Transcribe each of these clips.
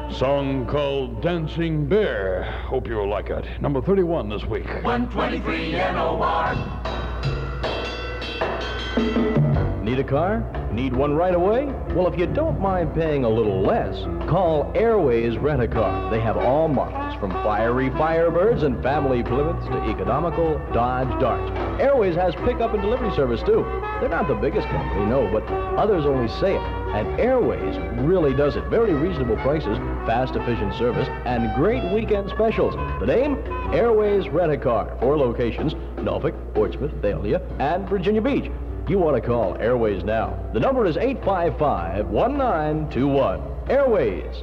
Song called Dancing Bear. Hope you'll like it. Number 31 this week. 123 NOR. Need a car? Need one right away? Well, if you don't mind paying a little less, call Airways Rent-A-Car. They have all models, from fiery Firebirds and family Plymouths to economical Dodge Darts. Airways has pickup and delivery service, too. They're not the biggest company, no, but others only say it. And Airways really does it. Very reasonable prices, fast, efficient service, and great weekend specials. The name? Airways Rent-A-Car. 4 locations: Norfolk, Portsmouth, Thalia, and Virginia Beach. You want to call Airways now. The number is 855-1921. Airways.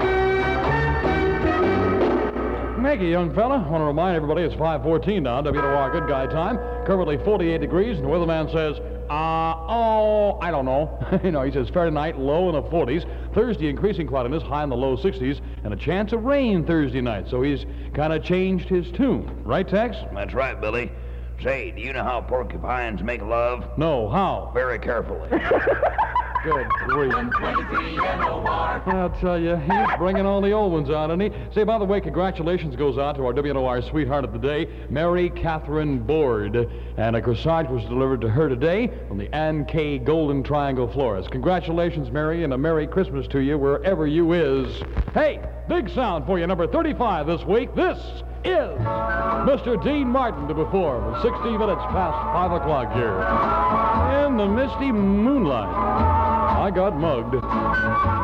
Thank you, young fella. I want to remind everybody it's 5:14 now, WNOR Good Guy time. Currently 48 degrees, and the weatherman says, I don't know. He says fair tonight, low in the 40s. Thursday, increasing cloudiness, high in the low 60s, and a chance of rain Thursday night. So he's kind of changed his tune. Right, Tex? That's right, Billy. Say, do you know how porcupines make love? No, how? Very carefully. Good grief. 123 NOR. I'll tell you, he's bringing all the old ones out, isn't he? Say, by the way, congratulations goes out to our WNOR sweetheart of the day, Mary Catherine Board. And a corsage was delivered to her today from the Ann K. Golden Triangle Florist. Congratulations, Mary, and a Merry Christmas to you wherever you is. Hey, big sound for you, number 35 this week. This is Mr. Dean Martin to perform at 60 minutes past 5 o'clock here. In the misty moonlight, I got mugged.